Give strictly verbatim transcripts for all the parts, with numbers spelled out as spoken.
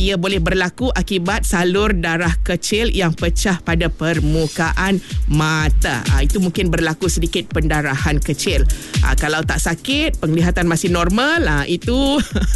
ia boleh berlaku akibat salur darah kecil yang pecah pada permukaan mata. Ha, itu mungkin berlaku sedikit pendarahan kecil. Ha, kalau tak sakit, penglihatan masih normal, ha, itu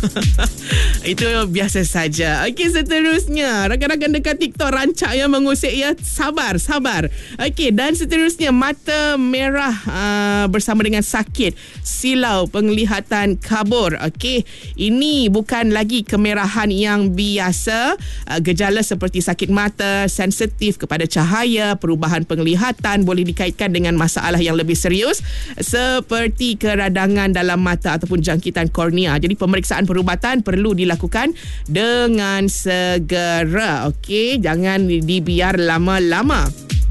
itu biasa saja. Okey, seterusnya rakan-rakan dekat TikTok rancak yang mengusik ya. Sabar, sabar. Okey, dan seterusnya mata merah uh, bersama dengan sakit, silau, penglihatan kabur. Okey, ini bukan lagi kemerahan yang biasa. Uh, gejala seperti sakit mata, sensitif kepada cahaya, perubahan penglihatan boleh dikaitkan dengan masalah yang lebih serius seperti keradangan dalam mata ataupun jangkitan kornea. Jadi pemeriksaan perubatan perlu dilakukan dengan segera. Okey, jangan dibiar lama-lama.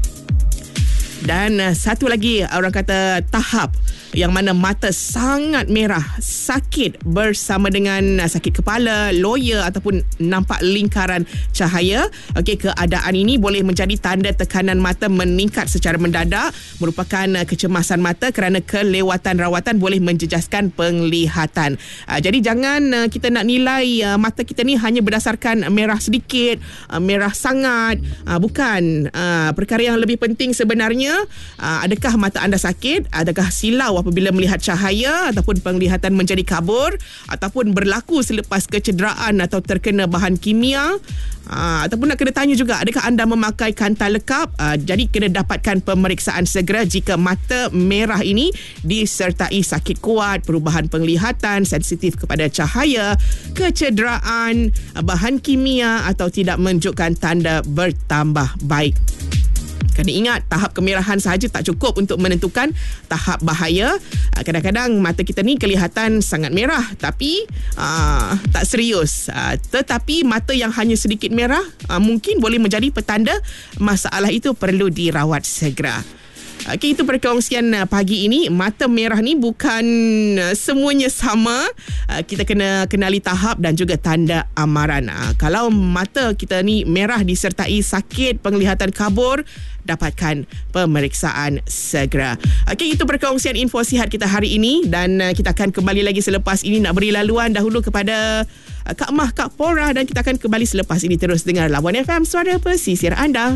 Dan uh, satu lagi orang kata tahap yang mana mata sangat merah, sakit bersama dengan uh, sakit kepala, loya ataupun nampak lingkaran cahaya. Okey, keadaan ini boleh menjadi tanda tekanan mata meningkat secara mendadak, merupakan uh, kecemasan mata kerana kelewatan rawatan boleh menjejaskan penglihatan. Uh, jadi jangan uh, kita nak nilai uh, mata kita ni hanya berdasarkan merah sedikit, uh, merah sangat. Uh, bukan. Uh, perkara yang lebih penting sebenarnya, uh, adakah mata anda sakit, adakah silau apabila melihat cahaya ataupun penglihatan menjadi kabur ataupun berlaku selepas kecederaan atau terkena bahan kimia. Aa, ataupun nak kena tanya juga, adakah anda memakai kantar lekap? Aa, jadi kena dapatkan pemeriksaan segera jika mata merah ini disertai sakit kuat, perubahan penglihatan, sensitif kepada cahaya, kecederaan, bahan kimia atau tidak menunjukkan tanda bertambah baik. Kena ingat, tahap kemerahan sahaja tak cukup untuk menentukan tahap bahaya. Kadang-kadang mata kita ni kelihatan sangat merah tapi aa, tak serius. Aa, tetapi mata yang hanya sedikit merah aa, mungkin boleh menjadi petanda masalah itu perlu dirawat segera. Okey, itu perkongsian pagi ini. Mata merah ni bukan semuanya sama. Kita kena kenali tahap dan juga tanda amaran. Kalau mata kita ni merah disertai sakit, penglihatan kabur, dapatkan pemeriksaan segera. Okey, itu perkongsian info sihat kita hari ini dan kita akan kembali lagi selepas ini. Nak beri laluan dahulu kepada Kak Mah, Kak Pora, dan kita akan kembali selepas ini. Terus dengar Labuan F M, suara pesisir anda.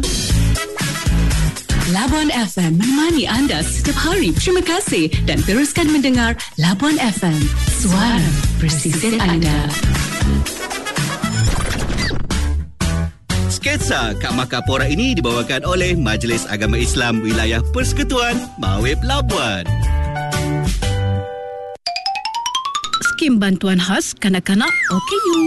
Labuan F M menemani anda setiap hari. Terima kasih dan teruskan mendengar Labuan F M, suara pesisir anda. Sketsa Kak Mah Kak Pora ini dibawakan oleh Majlis Agama Islam Wilayah Persekutuan Mawib Labuan. Skim bantuan khas kanak-kanak O K U.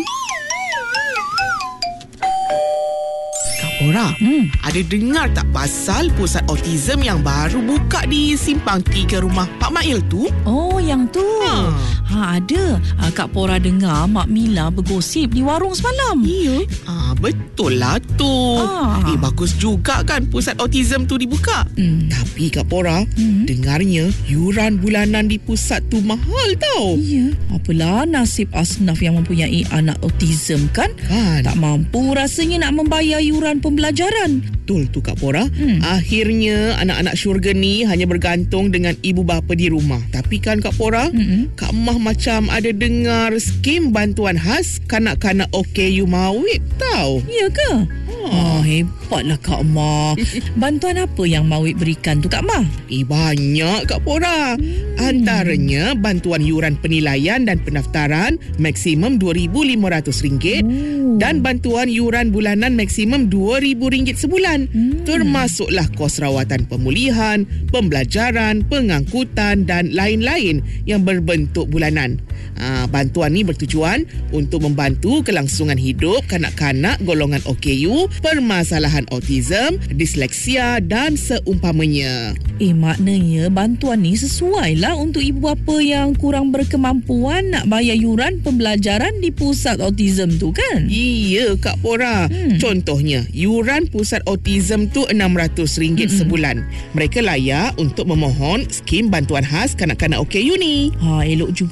Pora, hmm. ada dengar tak pasal pusat autism yang baru buka di Simpang tiga rumah Pak Mail tu? Oh, yang tu. Ha, ha ada. Ha, Kak Pora dengar Mak Mila bergosip di warung semalam. Iya. Ah, betul lah tu. Ha. Eh, bagus juga kan pusat autism tu dibuka. Hmm. Tapi Kak Pora, hmm. dengarnya yuran bulanan di pusat tu mahal tau. Iya. Apalah nasib asnaf yang mempunyai anak autism kan? Kan. Tak mampu rasanya nak membayar yuran pembelajaran. Betul tu Kak Pora. Hmm. Akhirnya anak-anak syurga ni hanya bergantung dengan ibu bapa di rumah. Tapi kan Kak Pora, hmm. Kak Mah macam ada dengar skim bantuan khas kanak-kanak O K U Mawib tau. Ya ke? Oh, hebatlah Kak Mah. Bantuan apa yang Mawib berikan tu Kak Mah? Eh, banyak Kak Pora. Hmm. Antaranya bantuan yuran penilaian dan pendaftaran maksimum dua ribu lima ratus ringgit oh. dan bantuan yuran bulanan maksimum dua ribu ringgit sebulan. Hmm. Termasuklah kos rawatan pemulihan, pembelajaran, pengangkutan dan lain-lain yang berbentuk bulanan. Ha, bantuan ni bertujuan untuk membantu kelangsungan hidup kanak-kanak golongan O K U, permasalahan autism, disleksia dan seumpamanya. Eh, maknanya bantuan ni sesuai lah untuk ibu bapa yang kurang berkemampuan nak bayar yuran pembelajaran di pusat autism tu kan? Iya Kak Pora. Hmm. Contohnya, yuran pusat autism tu enam ratus ringgit hmm. sebulan. Mereka layak untuk memohon skim bantuan khas kanak-kanak O K U ni. Ha, elok juga kan Kak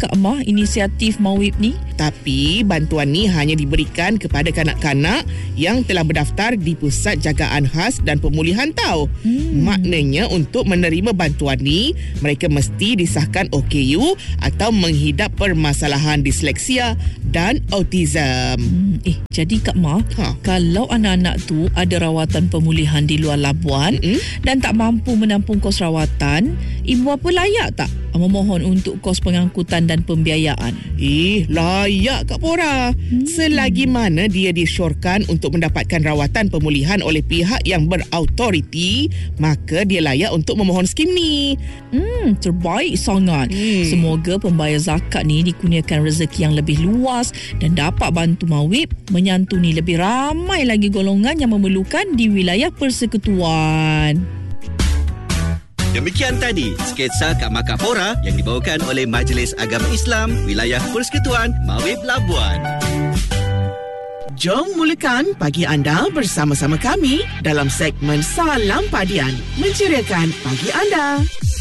Kak Mah inisiatif Mawib ni? Tapi bantuan ni hanya diberikan kepada kanak-kanak yang telah berdaftar di Pusat Jagaan Khas dan Pemulihan tau. Hmm. Maknanya untuk menerima bantuan ni, mereka mesti disahkan O K U atau menghidap permasalahan disleksia dan autism. Hmm. Eh, jadi Kak Mah, Ha. kalau anak-anak tu ada rawatan pemulihan di luar Labuan Mm-mm. dan tak mampu menampung kos rawatan, ibu bapa layak tak memohon untuk kos pengangkutan dan pembiayaan? Eh, layak Kak Pora. Hmm. Selagi mana dia disyorkan untuk mendapatkan rawatan pemulihan oleh pihak yang berautoriti, maka dia layak untuk memohon skim ni. Hmm, terbaik sangat. Hmm. Semoga pembayar zakat ni dikurniakan rezeki yang lebih luas dan dapat bantu Mawib menyantuni lebih ramai lagi golongan yang memerlukan di wilayah persekutuan. Demikian tadi sketsa Kak Mak Kapora yang dibawakan oleh Majlis Agama Islam Wilayah Persekutuan Mawib Labuan. Jom mulakan pagi anda bersama-sama kami dalam segmen Salam Padian, menceriakan pagi anda.